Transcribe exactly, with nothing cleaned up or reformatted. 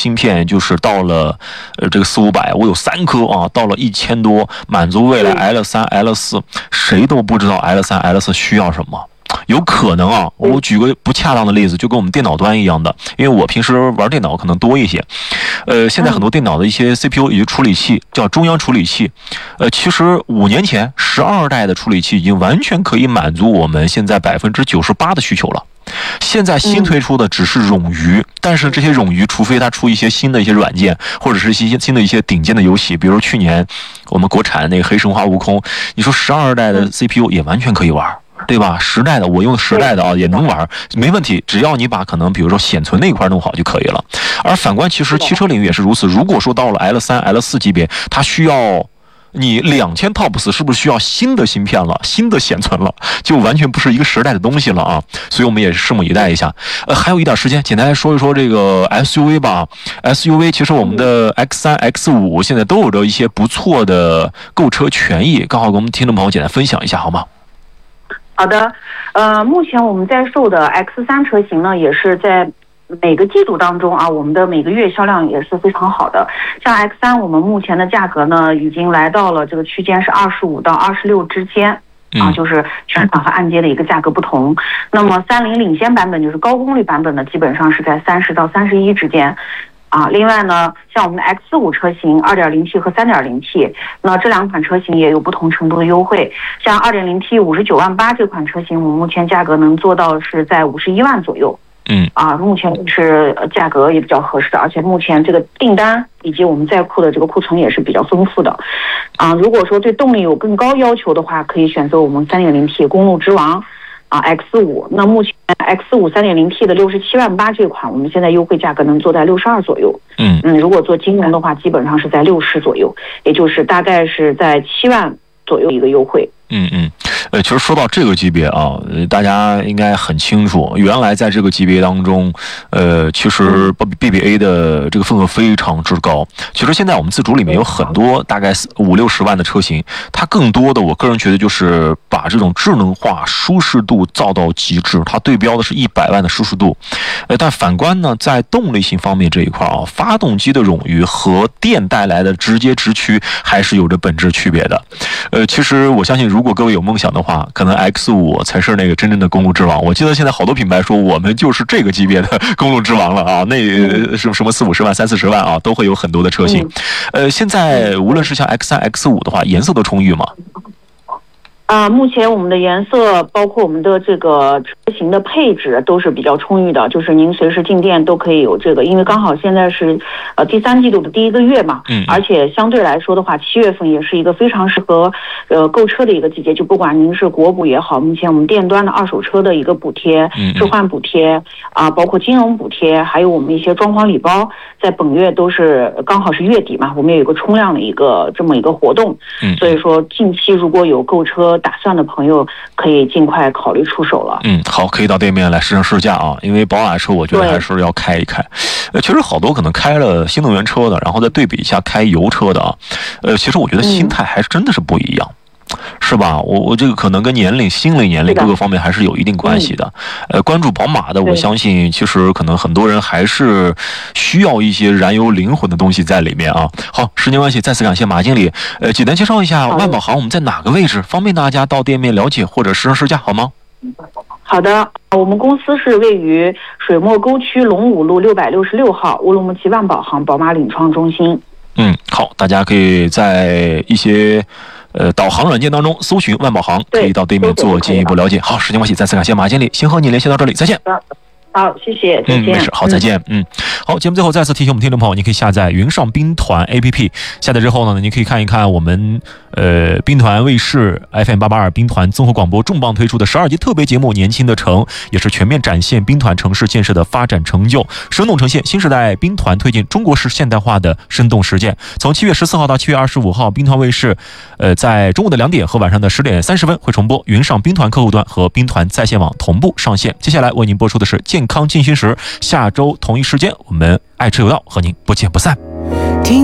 芯片就是到了呃这个四五百，我有三颗啊，到了一千多，满足未来 L 三 L 四，谁都不知道 L 三 L 四需要什么。有可能啊，我举个不恰当的例子，就跟我们电脑端一样的，因为我平时玩电脑可能多一些。呃，现在很多电脑的一些 C P U 以及处理器叫中央处理器，呃，其实五年前十二代的处理器已经完全可以满足我们现在百分之九十八的需求了。现在新推出的只是冗余，但是这些冗余，除非它出一些新的一些软件，或者是一些新的一些顶尖的游戏，比如去年我们国产那个黑神话悟空，你说十二代的 C P U 也完全可以玩。对吧？十代的我用十代的啊也能玩，没问题，只要你把可能比如说显存那一块弄好就可以了。而反观其实汽车领域也是如此，如果说到了 L 三 L 四级别，它需要你两千 TOPS 是不是需要新的芯片了，新的显存了，就完全不是一个时代的东西了啊！所以我们也拭目以待一下。呃，还有一点时间，简单来说一说这个 S U V 吧。S U V 其实我们的 X 三 X 五现在都有着一些不错的购车权益，刚好跟我们听众朋友简单分享一下好吗？ 好的，呃，目前我们在售的 X 三 车型呢，也是在每个季度当中啊，我们的每个月销量也是非常好的。像 X 三，我们目前的价格呢，已经来到了这个区间是二十五到二十六之间。啊，就是全款和按揭的一个价格不同。那么三菱领先版本就是高功率版本呢，基本上是在三十到三十一之间。啊，另外呢，像我们的 X 五 车型 二点零 T 和 三点零 T， 那这两款车型也有不同程度的优惠。像 二点零 T 五十九万八这款车型，我们目前价格能做到是在五十一万左右。 嗯， 啊，目前是价格也比较合适的，而且目前这个订单以及我们在库的这个库存也是比较丰富的。啊，如果说对动力有更高要求的话，可以选择我们 三点零 T 公路之王。啊 ，X 五，那目前 X 五 三点零 T 的六十七万八这款，我们现在优惠价格能做在六十二左右。 嗯嗯，如果做金融的话，基本上是在六十左右，也就是大概是在七万左右一个优惠。 嗯嗯，呃，其实说到这个级别啊，大家应该很清楚，原来在这个级别当中，呃，其实 B B A 的这个份额非常之高。其实现在我们自主里面有很多大概五六十万的车型，它更多的我个人觉得就是把这种智能化、舒适度造到极致，它对标的是一百万的舒适度。呃，但反观呢，在动力性方面这一块啊，发动机的冗余和电带来的直接直驱还是有着本质区别的。呃，其实我相信，如果各位有梦想的话，可能 X 五 才是那个真正的公路之王。我记得现在好多品牌说我们就是这个级别的公路之王了啊，那什么什么四五十万、三四十万啊，都会有很多的车型。呃，现在无论是像 X 三 X 五 的话，颜色都充裕吗？ 啊，目前我们的颜色包括我们的这个车型的配置都是比较充裕的，就是您随时进店都可以有这个，因为刚好现在是呃第三季度的第一个月嘛， 嗯， 而且相对来说的话，七月份也是一个非常适合呃购车的一个季节，就不管您是国补也好，目前我们店端的二手车的一个补贴、置换补贴啊，包括金融补贴，还有我们一些装潢礼包，在本月都是刚好是月底嘛，我们也有一个冲量的一个这么一个活动， 嗯， 所以说近期如果有购车打算的朋友可以尽快考虑出手了。 嗯，好，可以到店面来试乘试驾啊，因为宝马车我觉得还是要开一开。呃，其实好多可能开了新能源车的，然后再对比一下开油车的啊，呃，其实我觉得心态还是真的是不一样。嗯，是吧？我我这个可能跟年龄、心理年龄各个方面还是有一定关系的。呃，关注宝马的，我相信其实可能很多人还是需要一些燃油灵魂的东西在里面啊。好，时间关系，再次感谢马经理。呃，简单介绍一下万宝行我们在哪个位置，方便大家到店面了解或者试乘试驾，好吗？ 好的，我们公司是位于水墨沟区龙武路六百六十六号乌鲁木齐万宝行宝马领创中心。 嗯，好，大家可以在一些呃导航软件当中搜寻万宝行，可以到对面做进一步了解。好，时间关系，再次感谢马经理，先和你联系到这里，再见。 好，谢谢，再见。 嗯，没事，好，再见。嗯，好，节目最后再次提醒我们听众朋友，你可以下载云上兵团 A P P， 下载之后呢，你可以看一看我们呃兵团卫视 F M 八八二兵团综合广播重磅推出的十二集特别节目《年轻的城》，也是全面展现兵团城市建设的发展成就，生动呈现新时代兵团推进中国式现代化的生动实践。从七月十四号到七月二十五号，兵团卫视呃在中午的两点和晚上的十点三十分会重播，云上兵团客户端和兵团在线网同步上线。接下来为您播出的是健康进行时，下周同一时间我们爱吃有道和您不见不散。